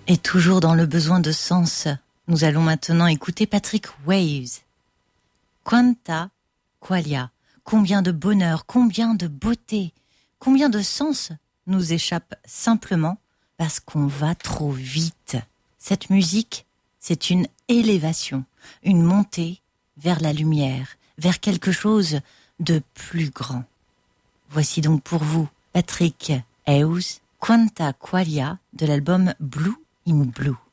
Et toujours dans le besoin de sens, nous allons maintenant écouter Patrick Waves. Quanta qualia, combien de bonheur, combien de beauté, combien de sens nous échappe simplement parce qu'on va trop vite. Cette musique, c'est une élévation, une montée vers la lumière, vers quelque chose de plus grand. Voici donc pour vous Patrick Waves, Quanta qualia de l'album Blue in Blue.